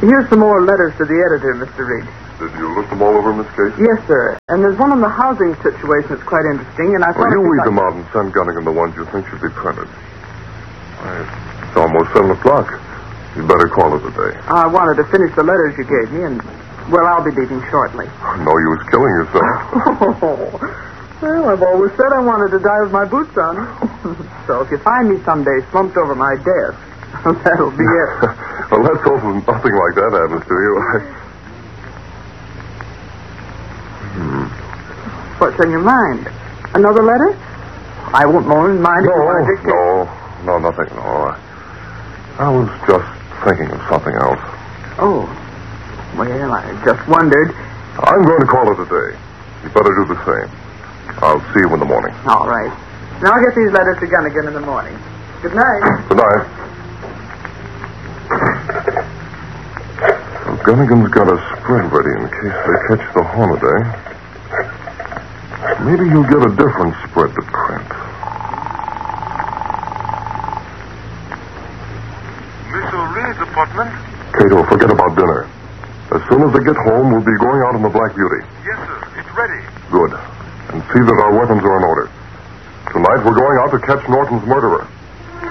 Here's some more letters to the editor, Mr. Reed. Did you look them all over, Miss Casey? Yes, sir. And there's one on the housing situation that's quite interesting, and I thought... Well, you read them out and send Gunnigan the ones you think should be printed. It's almost 7 o'clock. You'd better call it a day. I wanted to finish the letters you gave me, and, well, I'll be leaving shortly. No use killing yourself. Well, I've always said I wanted to die with my boots on. So if you find me someday slumped over my desk, that'll be it. Well, let's hope nothing like that happens to you. What's on your mind? Another letter? I won't mind if you want to dictate. No, nothing. No, I was just thinking of something else. Oh. Well, I just wondered. I'm going to call it a day. You better do the same. I'll see you in the morning. All right. Now I'll get these letters to Gunnigan in the morning. Good night. Good night. Well, Gunnigan's got a spread ready in case they catch the Hornaday. Maybe he'll get a different spread to print. Miss O'Reilly's apartment? Cato, forget about dinner. As soon as they get home, we'll be going out in the Black Beauty. Yes, sir. It's ready. Good. And see that our weapons are in order. Tonight we're going out to catch Norton's murderer.